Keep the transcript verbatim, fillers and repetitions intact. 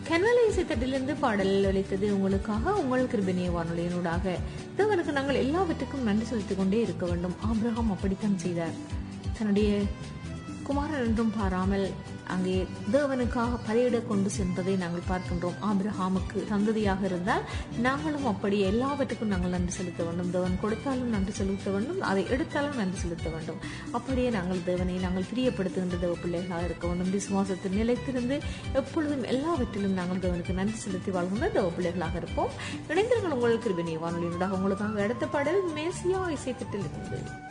கனவலை இசைத்தட்டிலிருந்து பாடல் ஒலித்தது உங்களுக்காக. உங்கள் கிருபினிய வானொலியினூடாக தேவனுக்கு நாங்கள் எல்லாவற்றுக்கும் நன்றி செலுத்திக் கொண்டே இருக்க வேண்டும். ஆபிரகாம் அப்படித்தான் செய்தார். தன்னுடைய குமாரன் என்றும் பாராமல் அங்கே தேவனுக்காக பலியிட கொண்டு சென்றதை நாங்கள் பார்க்கின்றோம். ஆபிரகாமுக்கு சந்ததியாக இருந்தால் நாங்களும் அப்படியே எல்லாவற்றுக்கும் நாங்கள் நன்றி செலுத்த வேண்டும். தேவன் கொடுத்தாலும் நன்றி செலுத்த வேண்டும், அதை எடுத்தாலும் நன்றி செலுத்த வேண்டும். அப்படியே நாங்கள் தேவனை நாங்கள் பிரியப்படுத்துகின்ற தேவ பிள்ளைகளாக இருக்க வேண்டும். விசுவாசத்தில் நிலைத்திருந்து எப்பொழுதும் எல்லாவற்றிலும் நாங்கள் தேவனுக்கு நன்றி செலுத்தி வாழ்கின்ற தேவ பிள்ளைகளாக இருப்போம். இணைந்திருங்கள் உங்கள் கிருபினிய வானொலியினூடாக. உங்களுக்காக அடுத்த பாடல் மேசியா இசைத்தட்டில் இருந்து